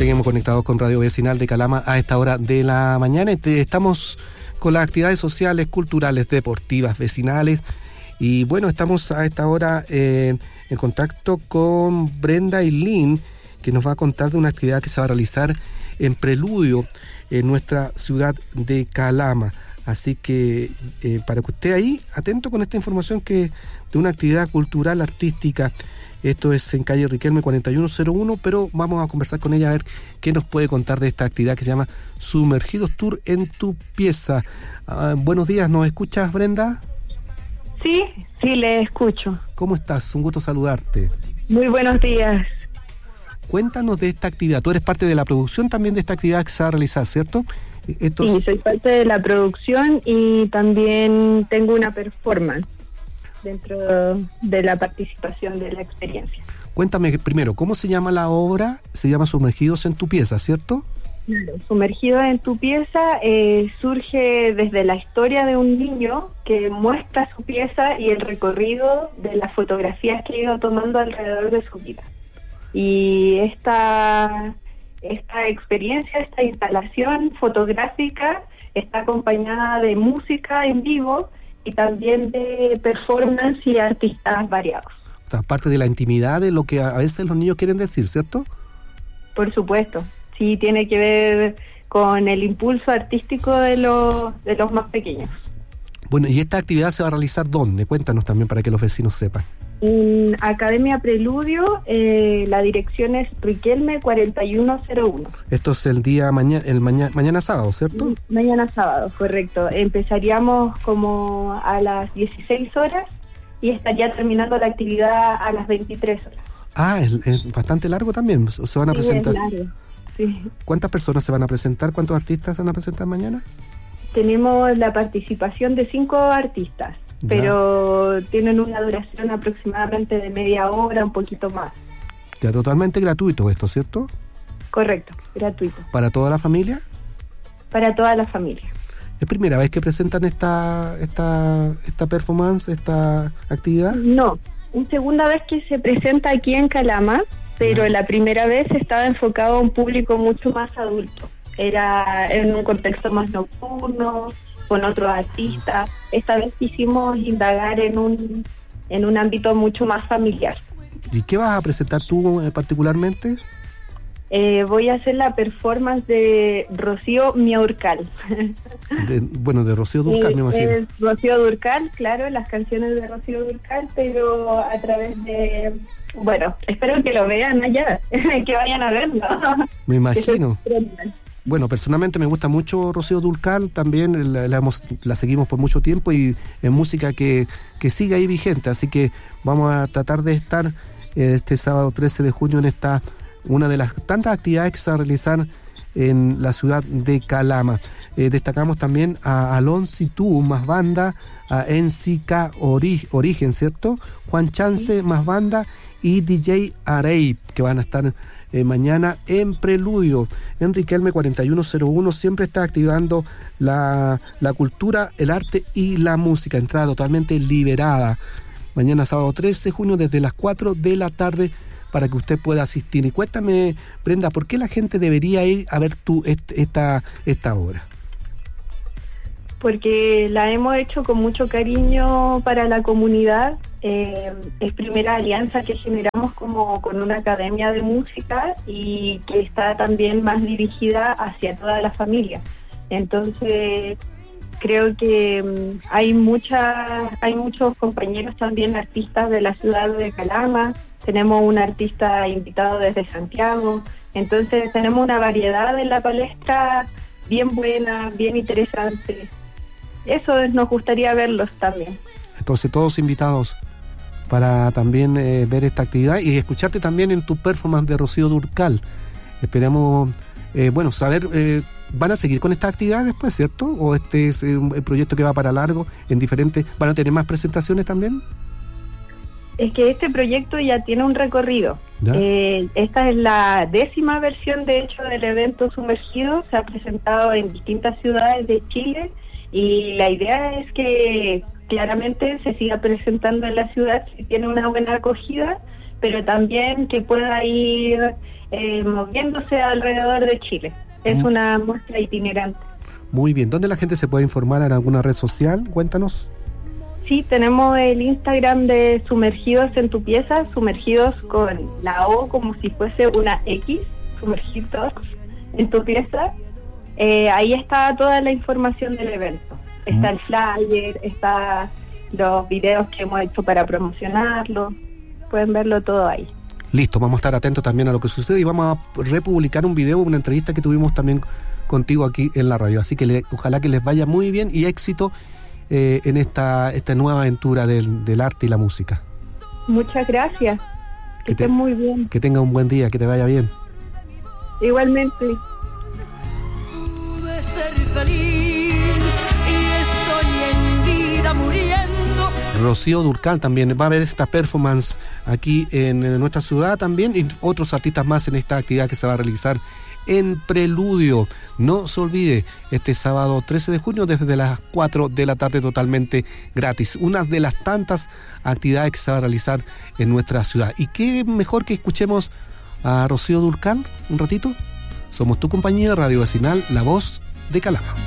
seguimos conectados con Radio Vecinal de Calama a esta hora de la mañana. Estamos con las actividades sociales, culturales, deportivas, vecinales. Y bueno, estamos a esta hora en contacto con Brenda Ailín, que nos va a contar de una actividad que se va a realizar en Preludio, en nuestra ciudad de Calama. Así que para que usted ahí, atento con esta información que de una actividad cultural, artística. Esto es en calle Riquelme 4101, pero vamos a conversar con ella a ver qué nos puede contar de esta actividad que se llama Sumergidos Tour en tu pieza. Buenos días, ¿nos escuchas, Brenda? Sí, le escucho. ¿Cómo estás? Un gusto saludarte. Muy buenos días. Cuéntanos de esta actividad. Tú eres parte de la producción también de esta actividad que se va a realizar, ¿cierto? Sí, soy parte de la producción y también tengo una performance dentro de la participación de la experiencia. Cuéntame primero, ¿cómo se llama la obra? Se llama Sumergidos en tu pieza, ¿cierto? Sumergidos en tu pieza surge desde la historia de un niño que muestra su pieza y el recorrido de las fotografías que ha ido tomando alrededor de su vida. Y esta experiencia, esta instalación fotográfica está acompañada de música en vivo y también de performance y artistas variados. O sea, parte de la intimidad de lo que a veces los niños quieren decir, ¿cierto? Por supuesto, sí, tiene que ver con el impulso artístico de los más pequeños. Bueno, ¿y esta actividad se va a realizar dónde? Cuéntanos también para que los vecinos sepan. En Academia Preludio, la dirección es Riquelme 4101. Esto es el día mañana sábado, ¿cierto? Mañana sábado, correcto. Empezaríamos como a las 16 horas y estaría terminando la actividad a las 23 horas. Ah, es bastante largo también. Se van a presentar. Es largo, sí. ¿Cuántas personas se van a presentar? ¿Cuántos artistas se van a presentar mañana? Tenemos la participación de 5 artistas. Ya. Pero tienen una duración aproximadamente de media hora, un poquito más. Ya, totalmente gratuito esto, ¿cierto? Correcto, gratuito. ¿Para toda la familia? Para toda la familia. ¿Es primera vez que presentan esta performance, esta actividad? No, es segunda vez que se presenta aquí en Calama, pero la primera vez estaba enfocado a un público mucho más adulto. Era en un contexto más nocturno, con otros artistas. Esta vez quisimos indagar en un ámbito mucho más familiar. ¿Y qué vas a presentar tú particularmente? Voy a hacer la performance de Rocío Miaurcal. De Rocío Dúrcal, me imagino. Rocío Dúrcal, claro, las canciones de Rocío Dúrcal, pero a través de... Bueno, espero que lo vean allá, que vayan a verlo. Me imagino. Bueno, personalmente me gusta mucho Rocío Dúrcal, también la seguimos por mucho tiempo y es música que sigue ahí vigente, así que vamos a tratar de estar este sábado 13 de junio en una de las tantas actividades que se va a realizar en la ciudad de Calama. Destacamos también a Alonso Tú, más banda, a Ensica Origen, ¿cierto? Juan Chance, más banda, y DJ Arey, que van a estar mañana en Preludio, en Riquelme 4101. Siempre está activando la cultura, el arte y la música. Entrada totalmente liberada. Mañana sábado 13 de junio desde las 4 de la tarde para que usted pueda asistir. Y cuéntame, Brenda, ¿por qué la gente debería ir a ver esta obra? Porque la hemos hecho con mucho cariño para la comunidad. Es primera alianza que generamos como con una academia de música y que está también más dirigida hacia toda la familia. Entonces creo que hay muchos compañeros también artistas de la ciudad de Calama. Tenemos un artista invitado desde Santiago. Entonces tenemos una variedad en la palestra bien buena, bien interesante. Eso nos gustaría verlos también. Entonces todos invitados para también ver esta actividad y escucharte también en tu performance de Rocío Dúrcal. Esperamos, saber, ¿van a seguir con esta actividad después, cierto? ¿O este es el proyecto que va para largo, van a tener más presentaciones también? Es que este proyecto ya tiene un recorrido. Esta es la 10ª versión, de hecho, del evento Sumergido. Se ha presentado en distintas ciudades de Chile y la idea es que claramente se siga presentando en la ciudad, si tiene una buena acogida, pero también que pueda ir moviéndose alrededor de Chile. Es una muestra itinerante. Muy bien. ¿Dónde la gente se puede informar? ¿En alguna red social? Cuéntanos. Sí, tenemos el Instagram de Sumergidos en tu pieza, sumergidos con la O como si fuese una X, sumergidos en tu pieza. Ahí está toda la información del evento. Está el flyer, está los videos que hemos hecho para promocionarlo. Pueden verlo todo ahí. Listo, vamos a estar atentos también a lo que sucede y vamos a republicar un video, una entrevista que tuvimos también contigo aquí en la radio. Así que ojalá que les vaya muy bien y éxito en esta nueva aventura del arte y la música. Muchas gracias. Que estén muy bien. Que tenga un buen día, que te vaya bien. Igualmente. Pude ser feliz y estoy en vida muriendo. Rocío Dúrcal también va a ver esta performance aquí en nuestra ciudad también y otros artistas más en esta actividad que se va a realizar en Preludio. No se olvide, este sábado 13 de junio desde las 4 de la tarde totalmente gratis. Una de las tantas actividades que se va a realizar en nuestra ciudad. Y qué mejor que escuchemos a Rocío Dúrcal un ratito. Somos tu compañía Radio Vecinal, La Voz de Calama.